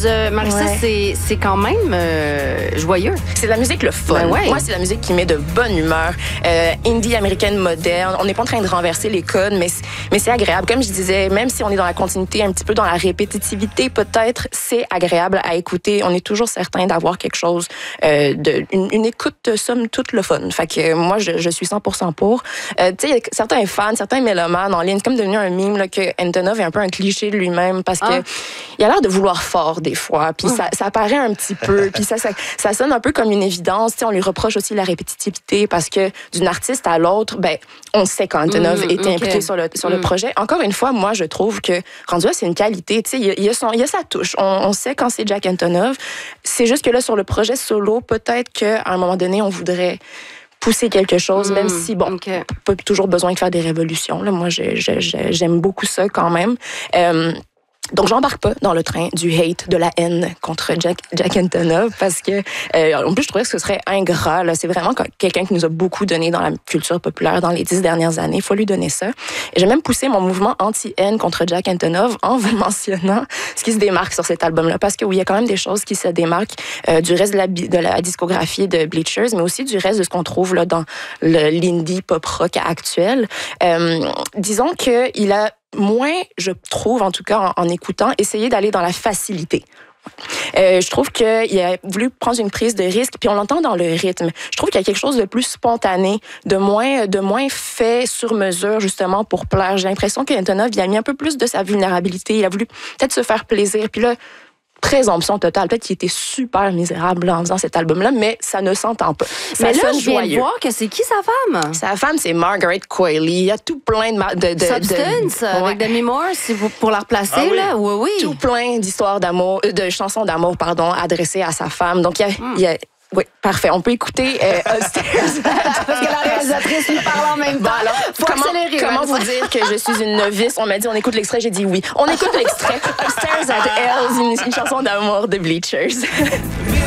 blues. Marissa, c'est quand même joyeux. C'est de la musique le fun. Ben ouais. Moi, c'est de la musique qui met de bonne humeur. Indie américaine moderne. On n'est pas en train de renverser les codes, mais c'est agréable. Comme je disais, même si on est dans la continuité, un petit peu dans la répétitivité, peut-être, c'est agréable à écouter. On est toujours certain d'avoir quelque chose, une écoute, somme toute, le fun. Fait que moi, je suis 100% pour. Tu sais, il y a certains fans, certains mélomanes en ligne, c'est comme devenu un meme là, que Antonov est un peu un cliché de lui-même parce que il a l'air de vouloir fort des fois, puis ça paraît un petit peu, puis ça sonne un peu comme une évidence. Tu sais, on lui reproche aussi la répétitivité parce que d'une artiste à l'autre, ben on sait quand Antonov était impliqué sur le projet. Encore une fois, moi, je trouve que rendu là, c'est une qualité. Tu sais, il y a sa touche. On sait quand c'est Jack Antonoff. C'est juste que là, sur le projet solo, peut-être qu'à un moment donné, on voudrait pousser quelque chose, même si, bon, pas toujours besoin de faire des révolutions. Là. Moi, j'aime beaucoup ça quand même. Donc, j'embarque pas dans le train du hate, de la haine contre Jack Antonoff parce que, en plus, je trouvais que ce serait ingrat. Là. C'est vraiment quelqu'un qui nous a beaucoup donné dans la culture populaire dans les 10 dernières années. Il faut lui donner ça. Et j'ai même poussé mon mouvement anti-haine contre Jack Antonoff en vous mentionnant ce qui se démarque sur cet album-là. Parce que oui, il y a quand même des choses qui se démarquent du reste de la discographie de Bleachers, mais aussi du reste de ce qu'on trouve là, dans l'indie pop-rock actuel. Disons qu'il a moins, je trouve, en tout cas en écoutant, essayer d'aller dans la facilité. Je trouve qu'il a voulu prendre une prise de risque, puis on l'entend dans le rythme. Je trouve qu'il y a quelque chose de plus spontané, de moins fait sur mesure, justement, pour plaire. J'ai l'impression qu'Antonov, il a mis un peu plus de sa vulnérabilité. Il a voulu peut-être se faire plaisir. Puis là, présomption totale. Peut-être qu'il était super misérable là, en faisant cet album-là, mais ça ne s'entend pas. Ça mais là, sonne je viens joyeux. de voir que c'est qui sa femme? Sa femme, c'est Margaret Qualley. Il y a tout plein de Substance, avec Demi Moore, si vous, pour la replacer, là? Oui. Tout plein d'histoires d'amour, de chansons d'amour, pardon, adressées à sa femme. Donc, il y a oui, parfait. On peut écouter Upstairs. Parce que la réalisatrice lui parle en même temps. Alors, comment vous dire que je suis une novice? On m'a dit, on écoute l'extrait. J'ai dit oui. On écoute l'extrait. Upstairs at Hells, une chanson d'amour de Bleachers.